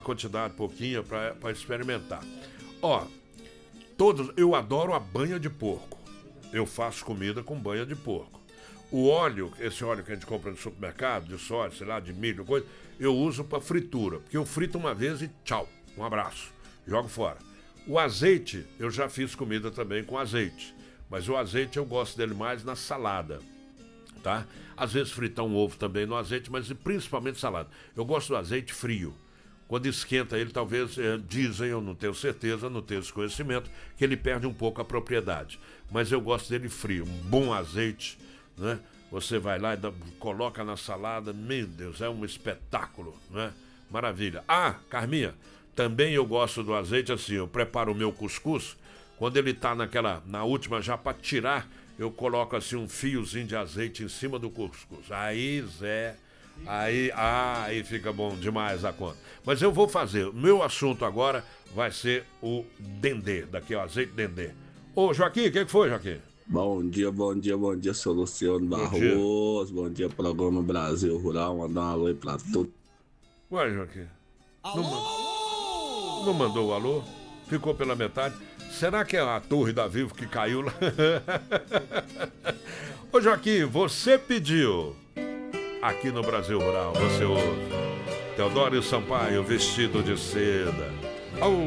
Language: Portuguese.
quantidade pouquinha para experimentar. Ó, eu adoro a banha de porco. Eu faço comida com banha de porco. O óleo, esse óleo que a gente compra no supermercado, de soja, sei lá, de milho, coisa, eu uso para fritura, porque eu frito uma vez e tchau, um abraço, jogo fora. O azeite, eu já fiz comida também com azeite, mas o azeite eu gosto dele mais na salada, tá? Às vezes fritar um ovo também no azeite, mas principalmente salada. Eu gosto do azeite frio. Quando esquenta ele, talvez, dizem, eu não tenho certeza, não tenho esse conhecimento, que ele perde um pouco a propriedade. Mas eu gosto dele frio, um bom azeite, né? Você vai lá e coloca na salada, meu Deus, é um espetáculo, né? Maravilha. Ah, Carminha, também eu gosto do azeite assim, eu preparo o meu cuscuz, quando ele tá na última já para tirar, eu coloco assim um fiozinho de azeite em cima do cuscuz. Aí, Zé... Aí fica bom demais a conta. Mas eu vou fazer. O meu assunto agora vai ser o dendê, daqui o azeite dendê. Ô, Joaquim, o que foi, Joaquim? Bom dia, seu Luciano Barroso. Bom dia, programa Brasil Rural. Mandar um alô aí pra tudo. Ué, Joaquim. Não mandou o alô? Ficou pela metade. Será que é a torre da Vivo que caiu lá? Ô, Joaquim, você pediu. Aqui no Brasil Rural, você ouve Teodoro Sampaio, Vestido de Seda.